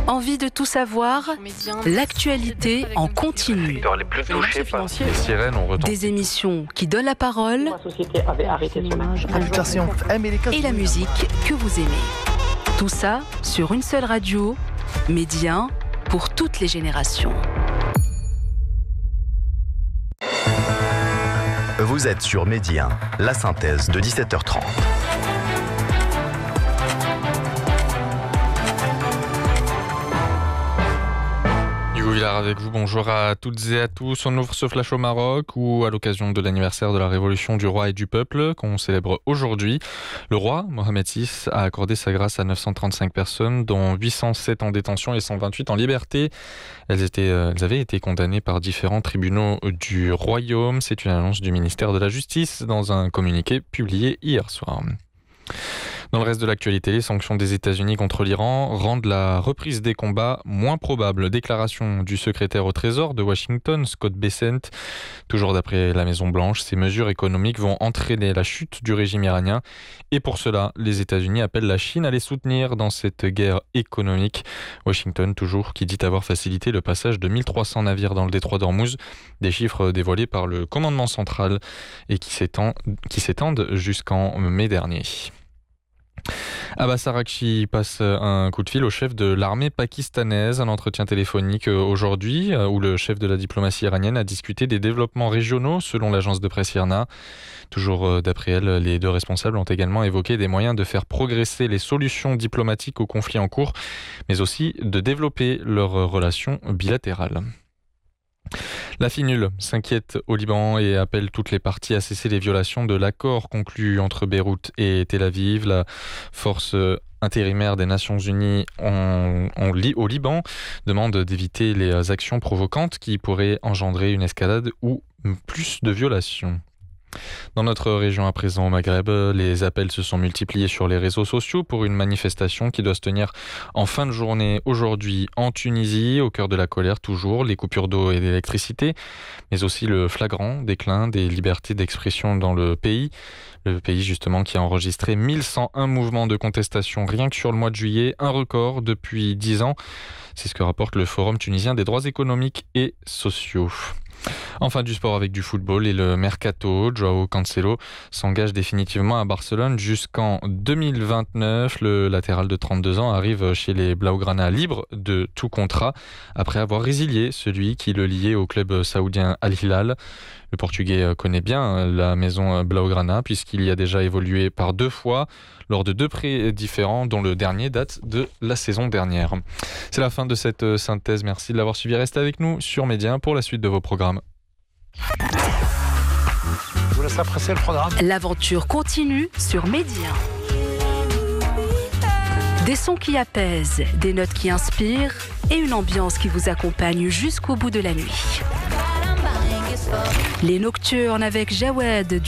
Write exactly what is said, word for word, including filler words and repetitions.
Envie de tout savoir? L'actualité en continu. Les plus touchés par les sirènes ont retenti. Des émissions qui donnent la parole La société avait arrêté son image. et la musique que vous aimez. Tout ça sur une seule radio, Média pour toutes les générations. Vous êtes sur Média, la synthèse de dix-sept heures trente. Hugo Villard avec vous, bonjour à toutes et à tous. On ouvre ce flash au Maroc où, à l'occasion de l'anniversaire de la révolution du roi et du peuple qu'on célèbre aujourd'hui, le roi, Mohamed six, a accordé sa grâce à neuf cent trente-cinq personnes, dont huit cent sept en détention et cent vingt-huit en liberté. Elles, étaient, elles avaient été condamnées par différents tribunaux du royaume. C'est une annonce du ministère de la Justice dans un communiqué publié hier soir. Dans le reste de l'actualité, les sanctions des États-Unis contre l'Iran rendent la reprise des combats moins probable. Déclaration du secrétaire au Trésor de Washington, Scott Bessent. Toujours d'après la Maison-Blanche, ces mesures économiques vont entraîner la chute du régime iranien. Et pour cela, les États-Unis appellent la Chine à les soutenir dans cette guerre économique. Washington, toujours, qui dit avoir facilité le passage de mille trois cents navires dans le détroit d'Ormuz. Des chiffres dévoilés par le commandement central et qui s'étendent, qui s'étendent jusqu'en mai dernier. Abbas Araghchi passe un coup de fil au chef de l'armée pakistanaise. Un entretien téléphonique aujourd'hui où le chef de la diplomatie iranienne a discuté des développements régionaux selon l'agence de presse I R N A. Toujours d'après elle, les deux responsables ont également évoqué des moyens de faire progresser les solutions diplomatiques aux conflits en cours, mais aussi de développer leurs relations bilatérales. La FINUL s'inquiète au Liban et appelle toutes les parties à cesser les violations de l'accord conclu entre Beyrouth et Tel Aviv. La force intérimaire des Nations Unies en, en, au Liban demande d'éviter les actions provocantes qui pourraient engendrer une escalade ou plus de violations. Dans notre région à présent au Maghreb, les appels se sont multipliés sur les réseaux sociaux pour une manifestation qui doit se tenir en fin de journée aujourd'hui en Tunisie, au cœur de la colère toujours, les coupures d'eau et d'électricité, mais aussi le flagrant déclin des libertés d'expression dans le pays. Le pays justement qui a enregistré mille cent un mouvements de contestation rien que sur le mois de juillet, un record depuis dix ans. C'est ce que rapporte le Forum tunisien des droits économiques et sociaux. Enfin du sport avec du football et le Mercato. Joao Cancelo s'engage définitivement à Barcelone jusqu'en deux mille vingt-neuf. Le latéral de trente-deux ans arrive chez les Blaugrana libre de tout contrat après avoir résilié celui qui le liait au club saoudien Al Hilal. Le Portugais connaît bien la maison Blaugrana puisqu'il y a déjà évolué par deux fois lors de deux prêts différents dont le dernier date de la saison dernière. C'est la fin de cette synthèse. Merci de l'avoir suivi. Restez avec nous sur Média pour la suite de vos programmes. Je vous laisse apprécier le programme. L'aventure continue sur Média. Des sons qui apaisent, des notes qui inspirent et une ambiance qui vous accompagne jusqu'au bout de la nuit. Les Nocturnes avec Jawed